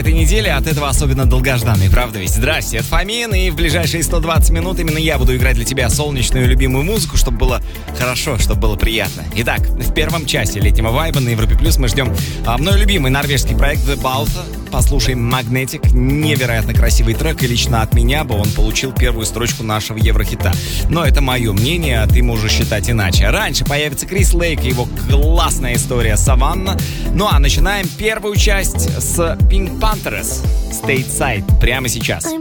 этой неделе, от этого особенно долгожданный, правда ведь? Здрасте, это Фомин, и в ближайшие 120 минут именно я буду играть для тебя солнечную любимую музыку, чтобы было хорошо, чтобы было приятно. Итак, в первом часе летнего вайба на Европе Плюс мы ждем мною любимый норвежский проект The Balta. Послушаем Magnetic, невероятно красивый трек, и лично от меня бы он получил первую строчку нашего еврохита. Но это мое мнение, а ты можешь считать иначе. Раньше появится Крис Лейк и его классная история «Саванна». Ну а начинаем первую часть с Pink Panthers «Stateside» прямо сейчас.